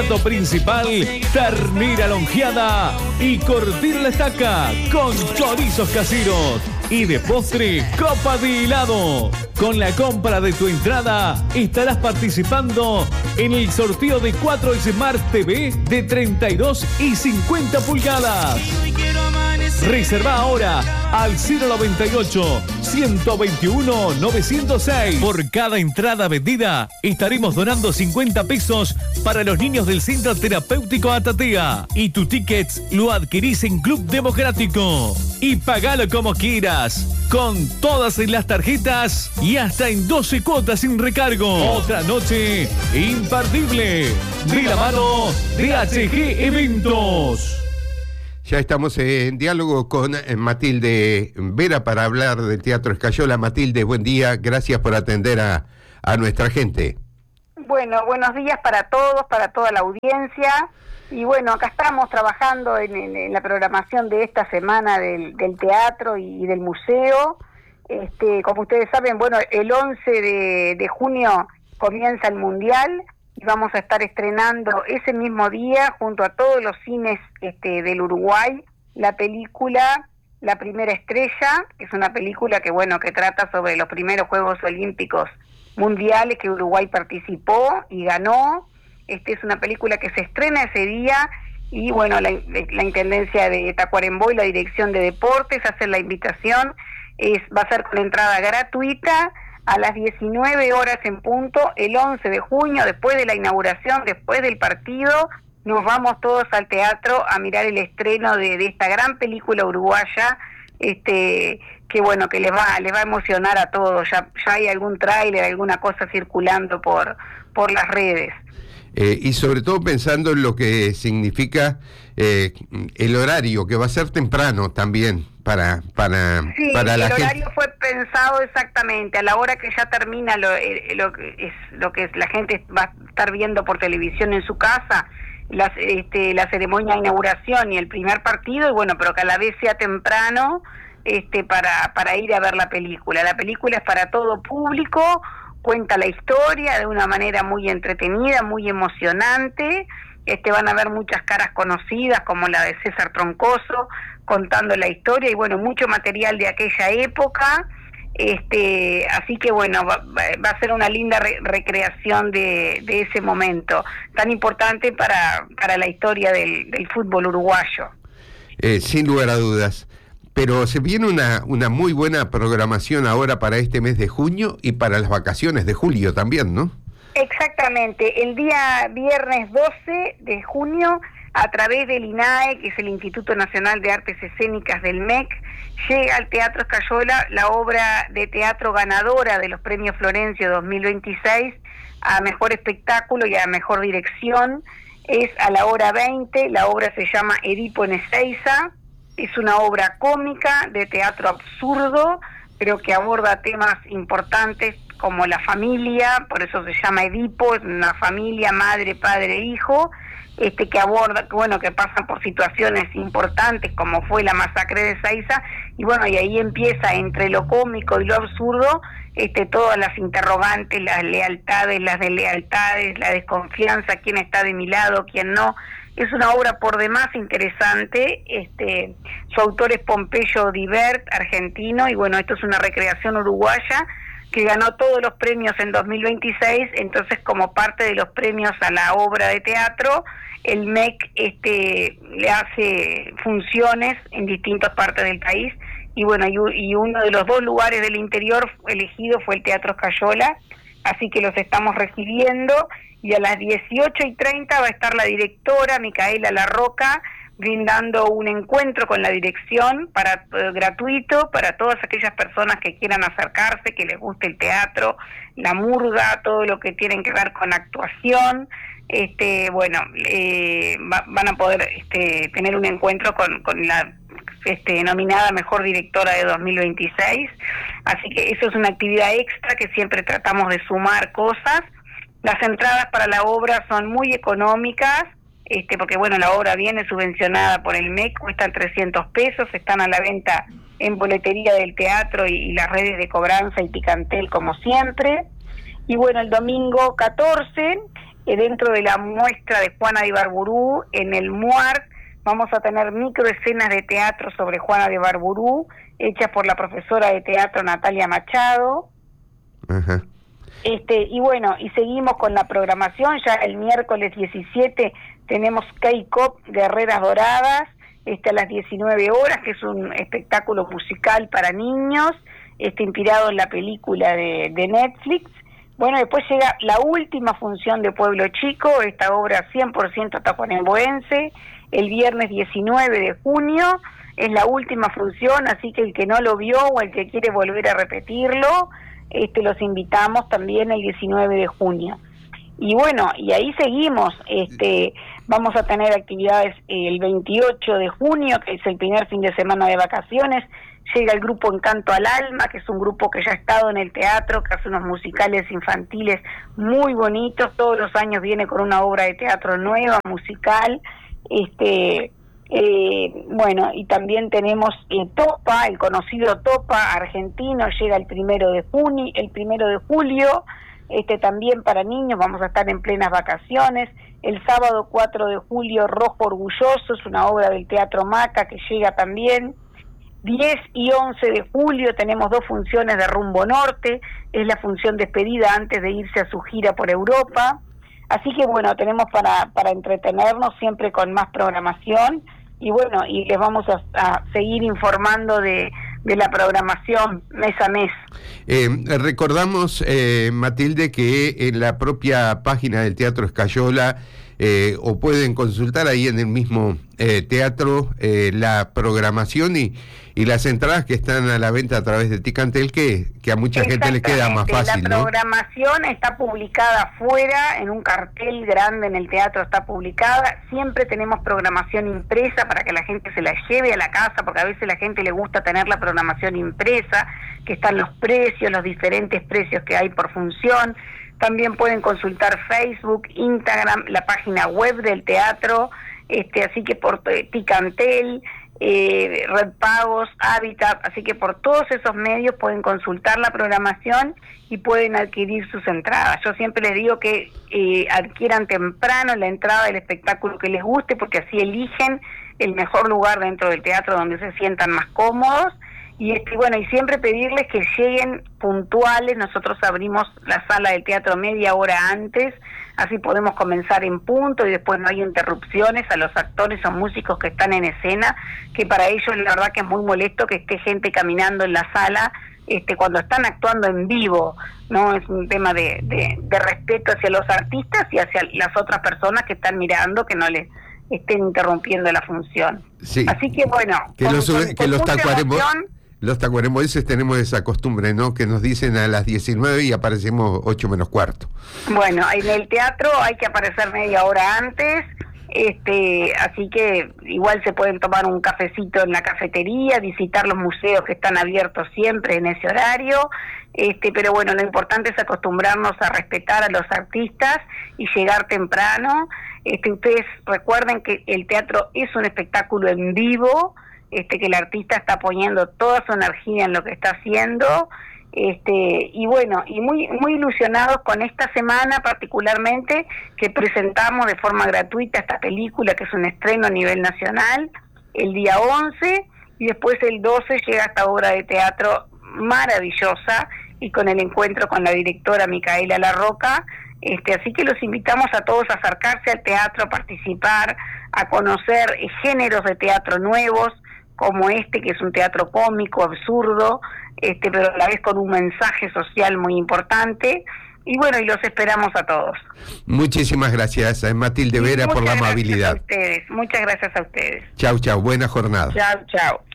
Plato principal, ternera lonjeada y cortina a la estaca con chorizos caseros. Y de postre, copa de helado. Con la compra de tu entrada, estarás participando en el sorteo de 4 Smart TV de 32 y 50 pulgadas. Reserva ahora al 098-121-906. Por cada entrada vendida, estaremos donando 50 pesos para los niños del Centro Terapéutico Atatea. Y tu ticket lo adquirís en Club Democrático. Y pagalo como quieras, con todas las tarjetas y hasta en 12 cuotas sin recargo. Otra noche imperdible de la mano de HG Eventos. Ya estamos en diálogo con Matilde Vera para hablar del Teatro Escayola. Matilde, buen día, gracias por atender a nuestra gente. Bueno, buenos días para todos, para toda la audiencia. Y bueno, acá estamos trabajando en la programación de esta semana del teatro y del museo. Como ustedes saben, bueno, el 11 de junio comienza el Mundial y vamos a estar estrenando ese mismo día junto a todos los cines del Uruguay la película La Primera Estrella, que es una película que trata sobre los primeros Juegos Olímpicos Mundiales que Uruguay participó y ganó. Es una película que se estrena ese día y bueno, la Intendencia de Tacuarembó y la Dirección de Deportes hacen la invitación. Va a ser con entrada gratuita a las 19 horas en punto, el 11 de junio, después de la inauguración, después del partido, nos vamos todos al teatro a mirar el estreno de esta gran película uruguaya, que les va a emocionar a todos. Ya hay algún tráiler, alguna cosa circulando por las redes. Y sobre todo pensando en lo que significa el horario, que va a ser temprano también para la gente. El horario fue pensado exactamente a la hora que ya termina lo que la gente va a estar viendo por televisión en su casa, la ceremonia de inauguración y el primer partido, y bueno, pero que a la vez sea temprano para ir a ver la película. La película es para todo público, cuenta la historia de una manera muy entretenida, muy emocionante. Van a ver muchas caras conocidas, como la de César Troncoso, contando la historia, y bueno, mucho material de aquella época. Así que bueno, va a ser una linda recreación de ese momento tan importante para la historia del fútbol uruguayo. Sin lugar a dudas. Pero se viene una muy buena programación ahora para este mes de junio y para las vacaciones de julio también, ¿no? Exactamente. El día viernes 12 de junio, a través del INAE, que es el Instituto Nacional de Artes Escénicas del MEC, llega al Teatro Escayola la obra de teatro ganadora de los Premios Florencio 2026 a Mejor Espectáculo y a Mejor Dirección. Es a la hora 20, la obra se llama Edipo en Ezeiza. Es una obra cómica de teatro absurdo, pero que aborda temas importantes como la familia, por eso se llama Edipo, es una familia, madre, padre, hijo, que aborda, que pasan por situaciones importantes como fue la masacre de Ezeiza, y bueno, y ahí empieza entre lo cómico y lo absurdo, todas las interrogantes, las lealtades, las deslealtades, la desconfianza, quién está de mi lado, quién no. Es una obra por demás interesante. Su autor es Pompeyo Divert, argentino, y bueno, esto es una recreación uruguaya que ganó todos los premios en 2026, entonces como parte de los premios a la obra de teatro, el MEC le hace funciones en distintas partes del país, y bueno, y uno de los 2 lugares del interior elegido fue el Teatro Escayola, así que los estamos recibiendo, y a las 18:30 va a estar la directora Micaela Larroca brindando un encuentro con la dirección gratuito para todas aquellas personas que quieran acercarse, que les guste el teatro, la murga, todo lo que tienen que ver con actuación. Van a poder tener un encuentro con la nominada Mejor Directora de 2026, así que eso es una actividad extra que siempre tratamos de sumar cosas. Las entradas para la obra son muy económicas, porque bueno, la obra viene subvencionada por el MEC, cuestan 300 pesos, están a la venta en boletería del teatro y las redes de cobranza y Ticantel como siempre. Y bueno, el domingo 14 dentro de la muestra de Juana de Ibarburú, en el MUAR, vamos a tener microescenas de teatro sobre Juana de Ibarburú, hechas por la profesora de teatro Natalia Machado. Ajá. Y bueno, y seguimos con la programación. Ya el miércoles 17 tenemos K-Cop, Guerreras Doradas, a las 19 horas, que es un espectáculo musical para niños, inspirado en la película de Netflix. Bueno, después llega la última función de Pueblo Chico, esta obra 100% tacuarembóense, el viernes 19 de junio, es la última función, así que el que no lo vio o el que quiere volver a repetirlo, los invitamos también el 19 de junio. Y bueno, y ahí seguimos, vamos a tener actividades el 28 de junio, que es el primer fin de semana de vacaciones. Llega el grupo Encanto al Alma, que es un grupo que ya ha estado en el teatro, que hace unos musicales infantiles muy bonitos, todos los años viene con una obra de teatro nueva, musical. Bueno, y también tenemos Topa, el conocido Topa argentino, llega el 1 de julio, también para niños, vamos a estar en plenas vacaciones. El sábado 4 de julio, Rojo Orgulloso, es una obra del Teatro Maca que llega también. 10 y 11 de julio tenemos 2 funciones de Rumbo Norte, es la función despedida antes de irse a su gira por Europa. Así que bueno, tenemos para entretenernos siempre con más programación, y bueno, y les vamos a seguir informando de la programación mes a mes. Recordamos, Matilde, que en la propia página del Teatro Escayola, o pueden consultar ahí en el mismo teatro la programación y las entradas que están a la venta a través de Ticantel, que a mucha gente le queda más fácil, ¿no? La programación está publicada afuera, en un cartel grande en el teatro está publicada. Siempre tenemos programación impresa para que la gente se la lleve a la casa, porque a veces a la gente le gusta tener la programación impresa, que están los precios, los diferentes precios que hay por función. También pueden consultar Facebook, Instagram, la página web del teatro, así que por Ticantel, Red Pagos, Habitat, así que por todos esos medios pueden consultar la programación y pueden adquirir sus entradas. Yo siempre les digo que adquieran temprano la entrada del espectáculo que les guste, porque así eligen el mejor lugar dentro del teatro donde se sientan más cómodos. Y bueno, y siempre pedirles que lleguen puntuales. Nosotros abrimos la sala del teatro media hora antes, así podemos comenzar en punto y después no hay interrupciones a los actores o músicos que están en escena, que para ellos la verdad que es muy molesto que esté gente caminando en la sala cuando están actuando en vivo, ¿no? Es un tema de respeto hacia los artistas y hacia las otras personas que están mirando, que no les estén interrumpiendo la función. Sí. Así que bueno, los tacuarembóenses tenemos esa costumbre, ¿no? Que nos dicen a las 19 y aparecemos 8 menos cuarto. Bueno, en el teatro hay que aparecer media hora antes, así que igual se pueden tomar un cafecito en la cafetería, visitar los museos que están abiertos siempre en ese horario, pero bueno, lo importante es acostumbrarnos a respetar a los artistas y llegar temprano. Ustedes recuerden que el teatro es un espectáculo en vivo, que el artista está poniendo toda su energía en lo que está haciendo, y bueno, y muy ilusionados con esta semana particularmente, que presentamos de forma gratuita esta película, que es un estreno a nivel nacional, el día 11, y después el 12 llega esta obra de teatro maravillosa, y con el encuentro con la directora Micaela Larroca, así que los invitamos a todos a acercarse al teatro, a participar, a conocer géneros de teatro nuevos, como que es un teatro cómico, absurdo, pero a la vez con un mensaje social muy importante. Y bueno, y los esperamos a todos. Muchísimas gracias, Matilde Vera, por la amabilidad. Muchas gracias a ustedes. Chau, buena jornada. Chau.